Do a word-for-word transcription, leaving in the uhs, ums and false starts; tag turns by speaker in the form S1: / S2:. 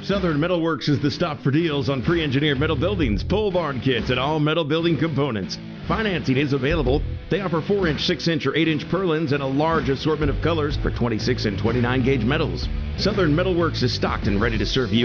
S1: Southern Metalworks is the stop for deals on pre-engineered metal buildings, pole barn kits, and all metal building components. Financing is available. They offer four inch, six inch, or eight inch purlins and a large assortment of colors for twenty-six and twenty-nine gauge metals. Southern Metalworks is stocked and ready to serve you